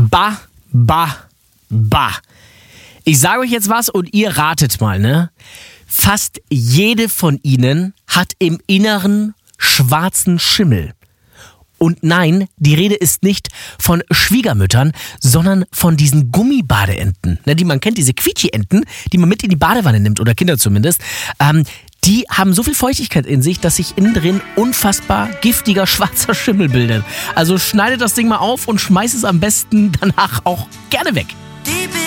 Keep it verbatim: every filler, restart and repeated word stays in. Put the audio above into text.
Bah, bah, bah. Ich sage euch jetzt was und ihr ratet mal, ne? Fast jede von ihnen hat im Inneren schwarzen Schimmel. Und nein, die Rede ist nicht von Schwiegermüttern, sondern von diesen Gummibadeenten, ne, die man kennt, diese Quietschi-Enten, die man mit in die Badewanne nimmt, oder Kinder zumindest. Ähm, die haben so viel Feuchtigkeit in sich, dass sich innen drin unfassbar giftiger schwarzer Schimmel bildet. Also schneidet das Ding mal auf und schmeißt es am besten danach auch gerne weg.